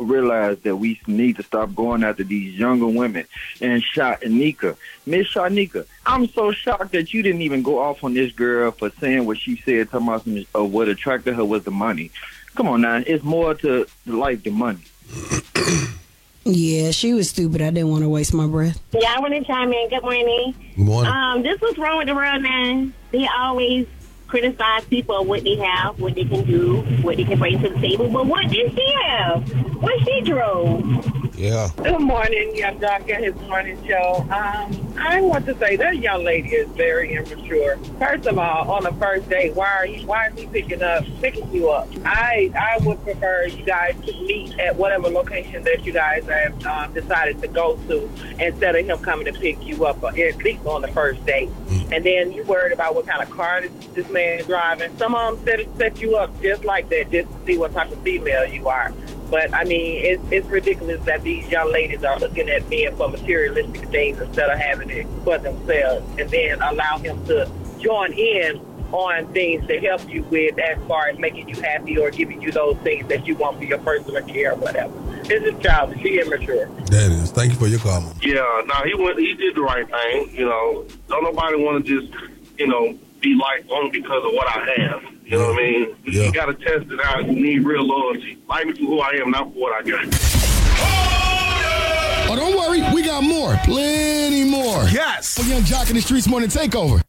realize that we need to stop going after these younger women. And Shanika, Miss Shanika, I'm so shocked that you didn't even go off on this girl for saying what she said, talking about what attracted her was the money. Come on now, it's more to life than money. Yeah, she was stupid. I didn't want to waste my breath. Yeah, I want to chime in. Good morning. Good morning. This was wrong with the world, man. They always criticize people on what they have, what they can do, what they can bring to the table. But what did she have? What she drove? Yeah. Good morning, Young Doc and his morning show. I want to say that young lady is very immature. First of all, on the first date, why is he picking you up? I would prefer you guys to meet at whatever location that you guys have decided to go to instead of him coming to pick you up, at least on the first date. And then you worried about what kind of car this man is driving. Some of them set you up just like that, just to see what type of female you are. But, I mean, it's ridiculous that these young ladies are looking at men for materialistic things instead of having it for themselves, and then allow him to join in on things to help you with as far as making you happy or giving you those things that you want for your personal care or whatever. This is childish. She immature. That is. Thank you for your comment. Yeah, he did the right thing. You know, don't nobody want to just, be liked only because of what I have. You know what I mean? Yeah. You got to test it out. You need real loyalty. Like me for who I am, not for what I got. Oh, don't worry. We got more. Plenty more. Yes. For Young Jock in the Streets Morning Takeover.